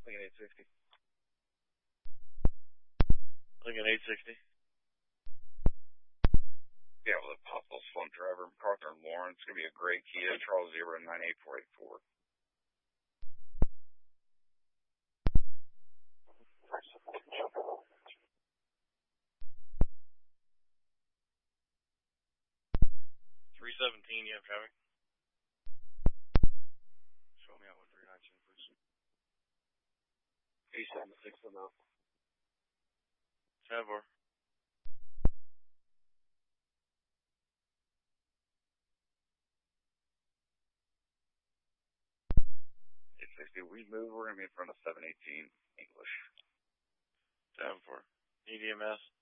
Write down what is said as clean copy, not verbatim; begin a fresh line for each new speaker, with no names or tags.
Lincoln 860.
Lincoln 860.
Yeah, with a possible slump driver, MacArthur and Warren. It's going to be a gray Kia, Charles 098484.
$317, you have traffic?
Show me out with 319, please.
876 now.
10-4.
We move, we're going to be in front of 718 English.
10-4. EDMS.